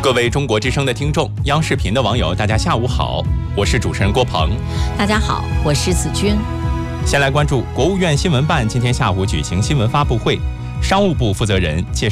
各位中国之声的听众，央视频的网友，大家下午好，我是主持人郭鹏。 大家好，我是子君。 先来关注国务院新闻办今天下午举行新闻发布会，商务部负责人介绍